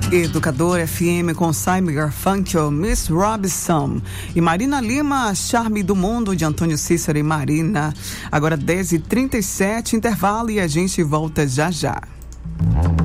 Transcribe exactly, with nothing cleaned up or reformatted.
Educador F M com Simon Garfunkel, Miss Robinson e Marina Lima, Charme do Mundo de Antônio Cícero e Marina. Agora dez e trinta e sete, intervalo e a gente volta já já.